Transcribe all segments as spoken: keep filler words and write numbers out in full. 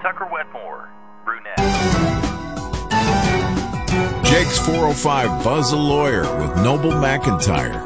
Tucker Wetmore, brunette. Jake's four oh five Buzz a Lawyer with Noble McIntyre.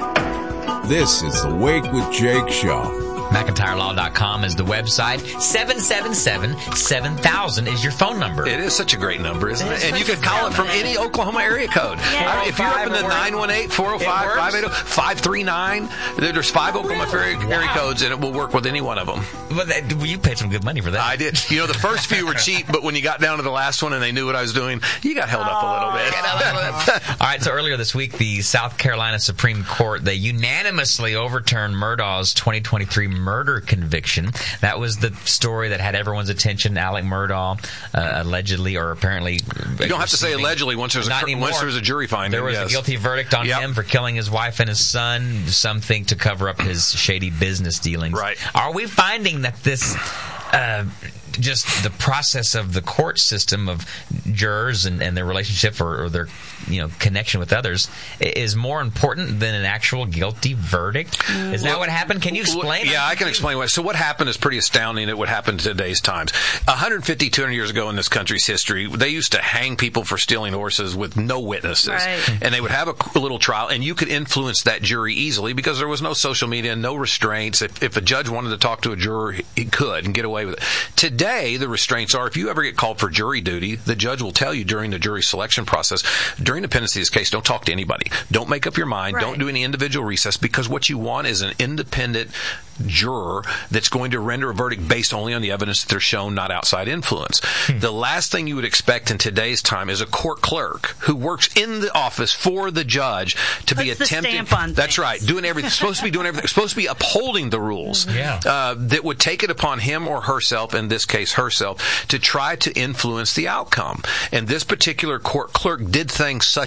This is the Wake with Jake show. McIntyre Law dot com is the website. seven seven seven, seven thousand is your phone number. It is such a great number, isn't it? It is And you can call it from any Oklahoma area code. Yeah. I mean, if you're up in the nine one eight, four oh five, five eight oh, five three nine, there's five Oklahoma area, Wow. area codes, and it will work with any one of them. But that, well, you paid some good money for that. I did. You know, the first few were cheap, but when you got down to the last one and they knew what I was doing, you got held up a little bit. All right, so earlier this week, the South Carolina Supreme Court, they unanimously overturned Murdaugh's twenty twenty-three murder conviction. That was the story that had everyone's attention. Alec Murdaugh, uh, allegedly or apparently... You don't have to say allegedly once there's, a, once there's a jury finding. There was yes. a guilty verdict on Yep. him for killing his wife and his son, something to cover up his shady business dealings. Right. Are we finding that this... Uh, just the process of the court system of jurors and, and their relationship or, or their you know connection with others is more important than an actual guilty verdict? Is that well, what happened? Can you explain? Yeah, I can explain what. So what happened is pretty astounding. It would happen in today's times. one hundred fifty, two hundred years ago in this country's history, they used to hang people for stealing horses with no witnesses. Right. And they would have a, a little trial, and you could influence that jury easily because there was no social media, no restraints. If, if a judge wanted to talk to a juror, he could and get away with it. Today, the restraints are if you ever get called for jury duty, the judge will tell you during the jury selection process, during the pendency of this case, don't talk to anybody. Don't make up your mind. Right. Don't do any individual recess because what you want is an independent juror that's going to render a verdict based only on the evidence that they're shown, not outside influence. Hmm. The last thing you would expect in today's time is a court clerk who works in the office for the judge to be Puts the attempting. stamp on That's things. right, doing everything. Supposed to be doing everything. Supposed to be upholding the rules. Yeah. Uh, that would take it upon him or herself, in this case herself, to try to influence the outcome. And this particular court clerk did things such